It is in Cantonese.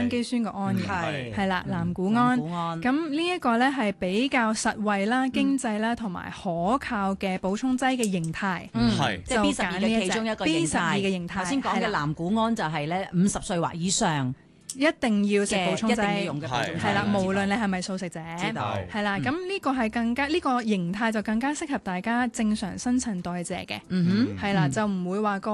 氨基酸個氨嘅，係啦，藍谷胺。咁呢一個咧係比較實惠啦、經濟啦同埋可靠嘅補充劑嘅形態。 即係 B12嘅其中一個形態。 B12嘅形態。頭先講嘅藍谷胺就係咧50歲或以上。 一定要食補充劑， 一定要用嘅補充劑係啦，無論你係咪素食者，係啦，咁呢個係更加呢個形態就更加適合大家正常新陳代謝嘅，係啦，就唔會話個